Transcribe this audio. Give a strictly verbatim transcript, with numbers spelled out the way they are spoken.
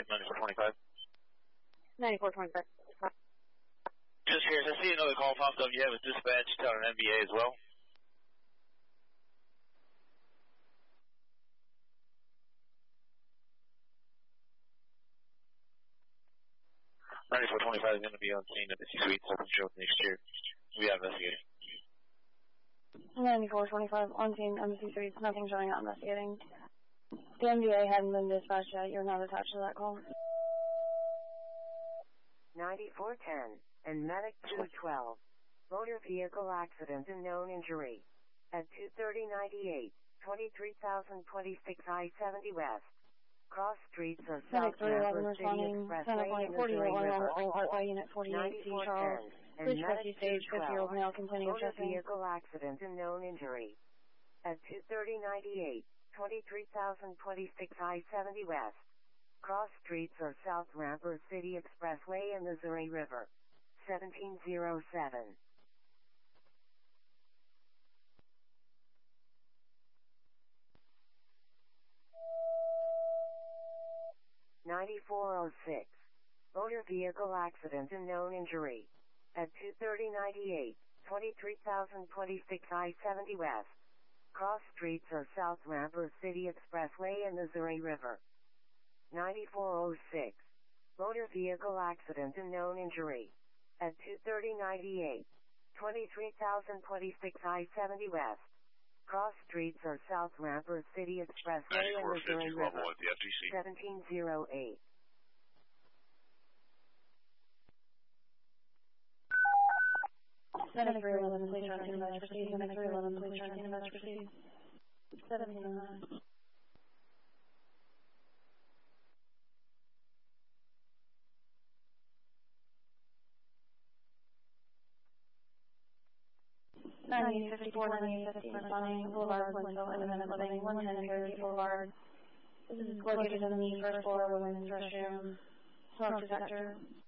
ninety-four twenty-five. ninety-four twenty-five. Just curious, I see another call popped up. You have a dispatch to an N B A as well? ninety-four twenty-five is going to be on scene at the C-Suite second show next year. We have investigating. ninety-four twenty-five on scene, Embassy Suites, nothing showing up investigating. The N B A hadn't been dispatched yet. You're not attached to that call. ninety-four ten and Medic two twelve. Motor vehicle accident and known injury. At two thirty ninety-eight, twenty-three thousand twenty-six I seventy West. Cross streets of South Rampart City Expressway in the Missouri River. Unit forty-eight, C. Charles. Bridge Rescue Stage, fifty-year-old male complaining of Motor chest pain. vehicle accident and known injury. At two thirty ninety-eight, twenty-three thousand twenty-six I seventy West. Cross streets of South Rampart City Expressway in the Missouri River. seventeen oh seven. ninety-four oh six. Motor vehicle accident and known injury. At two thirty ninety-eight, twenty-three thousand twenty-six I seventy West. Cross streets of South Rampart City Expressway in the Missouri River. ninety-four oh six. Motor vehicle accident and known injury. At two thirty ninety-eight, twenty-three thousand twenty-six I seventy West. Cross streets of South Rampart City Expressway in the Missouri River. seventeen oh eight. Medic three eleven, please try to invest proceed. Medic three eleven, please try to invest proceed. seventeen oh nine. ninety-eight fifty-four, ninety-eight fifty, responding Boulevard, Winslow, Independent Living, one ten Cherokee Boulevard. This is located in the first floor women's restroom, smoke detector.